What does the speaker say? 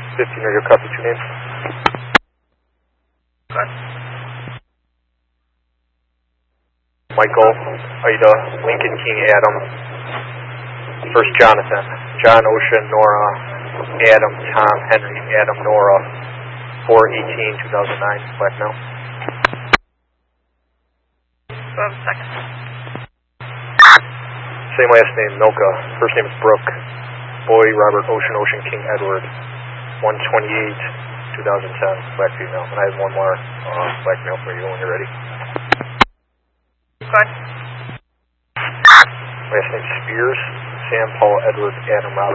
15 radio, copy, 2 names. Okay. Michael, Ida, Lincoln, King, Adam. First Jonathan, John, Ocean, Nora, Adam, Tom, Henry, Adam, Nora. 4/18/2009, Blackmail. Second. Same last name, Milka. First name is Brooke. Boy, Robert, Ocean, Ocean, King, Edward. 1/28/2010, black female. And I have one more blackmail for you when you're ready. Okay. Last name Spears, Sam, Paul, Edward, Adam, Robert.